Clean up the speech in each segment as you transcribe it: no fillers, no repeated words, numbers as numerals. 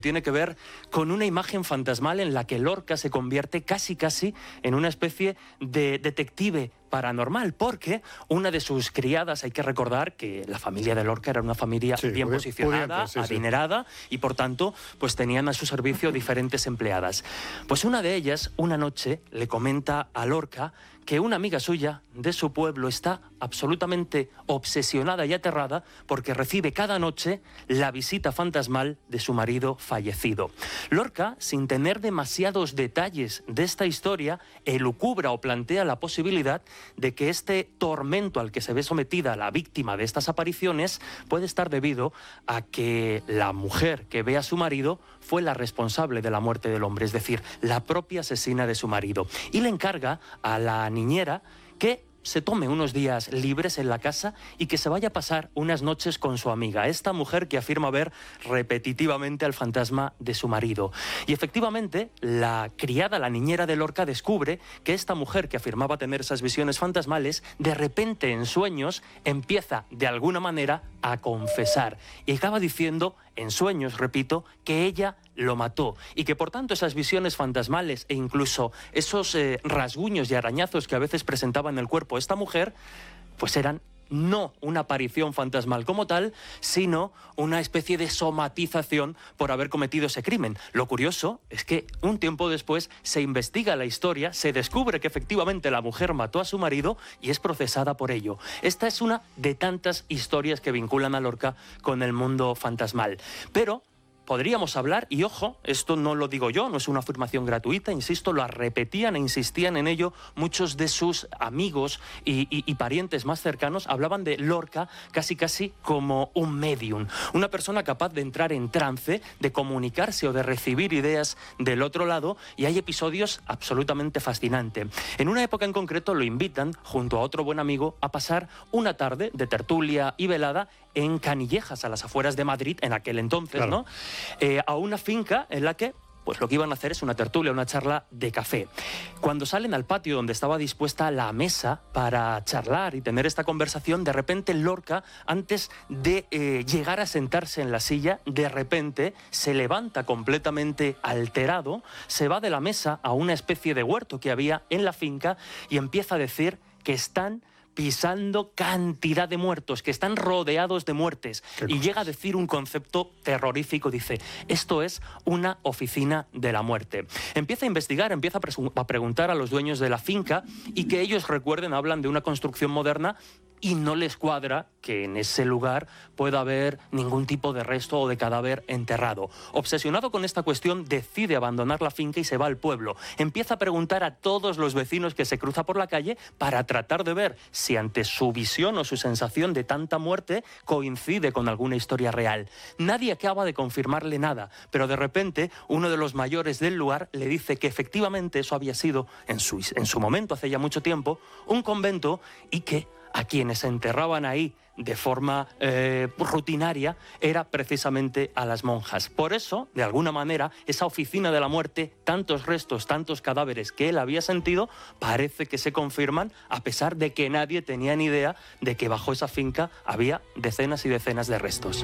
tiene que ver con una imagen fantasmal en la que Lorca se convierte casi en una especie de detective paranormal, porque una de sus criadas, hay que recordar que la familia de Lorca era una familia bien posicionada, adinerada, y por tanto pues tenían a su servicio diferentes empleadas. Pues una de ellas, una noche, le comenta a Lorca que una amiga suya de su pueblo está absolutamente obsesionada y aterrada porque recibe cada noche la visita fantasmal de su marido fallecido. Lorca, sin tener demasiados detalles de esta historia, elucubra o plantea la posibilidad de que este tormento al que se ve sometida la víctima de estas apariciones puede estar debido a que la mujer que ve a su marido fue la responsable de la muerte del hombre, es decir, la propia asesina de su marido. Y le encarga a la niñera que se tome unos días libres en la casa y que se vaya a pasar unas noches con su amiga, esta mujer que afirma ver repetitivamente al fantasma de su marido. Y efectivamente, la criada, la niñera de Lorca, descubre que esta mujer que afirmaba tener esas visiones fantasmales, de repente en sueños empieza de alguna manera a confesar y acaba diciendo, en sueños, repito, que ella lo mató y que por tanto esas visiones fantasmales e incluso esos rasguños y arañazos que a veces presentaba en el cuerpo esta mujer, pues eran no una aparición fantasmal como tal, sino una especie de somatización por haber cometido ese crimen. Lo curioso es que un tiempo después se investiga la historia, se descubre que efectivamente la mujer mató a su marido y es procesada por ello. Esta es una de tantas historias que vinculan a Lorca con el mundo fantasmal. Pero podríamos hablar, y ojo, esto no lo digo yo, no es una afirmación gratuita, insisto, lo repetían e insistían en ello muchos de sus amigos y parientes más cercanos, hablaban de Lorca casi como un medium, una persona capaz de entrar en trance, de comunicarse o de recibir ideas del otro lado, y hay episodios absolutamente fascinantes. En una época en concreto lo invitan, junto a otro buen amigo, a pasar una tarde de tertulia y velada en Canillejas, a las afueras de Madrid, en aquel entonces, claro, ¿no? A una finca en la que pues lo que iban a hacer es una tertulia, una charla de café. Cuando salen al patio donde estaba dispuesta la mesa para charlar y tener esta conversación, de repente Lorca, antes de llegar a sentarse en la silla, de repente se levanta completamente alterado, se va de la mesa a una especie de huerto que había en la finca y empieza a decir que están pisando cantidad de muertos, que están rodeados de muertes. Y llega a decir un concepto terrorífico, dice, esto es una oficina de la muerte. Empieza a investigar, empieza a preguntar a los dueños de la finca y que ellos recuerden, hablan de una construcción moderna y no les cuadra que en ese lugar pueda haber ningún tipo de resto o de cadáver enterrado. Obsesionado con esta cuestión, decide abandonar la finca y se va al pueblo. Empieza a preguntar a todos los vecinos que se cruza por la calle para tratar de ver si ante su visión o su sensación de tanta muerte coincide con alguna historia real. Nadie acaba de confirmarle nada, pero de repente uno de los mayores del lugar le dice que efectivamente eso había sido, en su momento, hace ya mucho tiempo, un convento, y que a quienes se enterraban ahí de forma rutinaria era precisamente a las monjas. Por eso, de alguna manera, esa oficina de la muerte, tantos restos, tantos cadáveres que él había sentido, parece que se confirman, a pesar de que nadie tenía ni idea de que bajo esa finca había decenas y decenas de restos.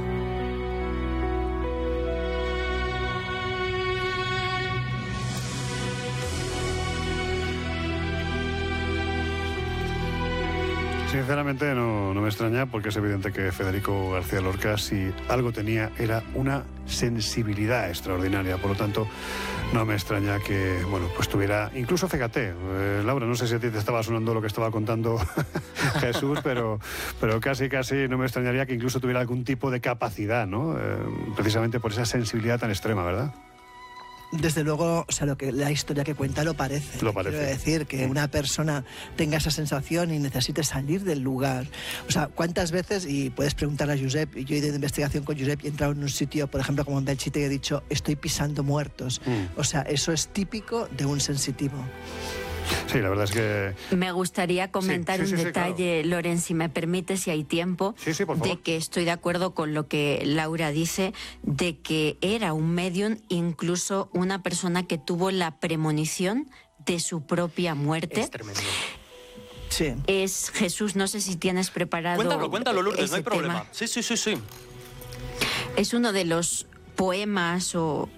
Sinceramente no me extraña, porque es evidente que Federico García Lorca, si algo tenía, era una sensibilidad extraordinaria. Por lo tanto, no me extraña que, bueno, pues tuviera, incluso fíjate, Laura, no sé si a ti te estaba sonando lo que estaba contando Jesús, pero casi no me extrañaría que incluso tuviera algún tipo de capacidad, ¿no? Precisamente por esa sensibilidad tan extrema, ¿verdad? Desde luego, o sea, la historia que cuenta lo parece. Quiero decir, que una persona tenga esa sensación y necesite salir del lugar. O sea, ¿cuántas veces, y puedes preguntar a Josep, y yo he ido de investigación con Josep y he entrado en un sitio, por ejemplo, como en Belchite, y he dicho, estoy pisando muertos. O sea, eso es típico de un sensitivo. Sí, la verdad es que... Me gustaría comentar un detalle, claro. Loren, si me permite, si hay tiempo, por favor. De que estoy de acuerdo con lo que Laura dice, de que era un medium, incluso una persona que tuvo la premonición de su propia muerte. Es tremendo. Sí. Es Jesús, no sé si tienes preparado... Cuéntalo, Lourdes, no hay problema. Tema. Sí. Es uno de los poemas o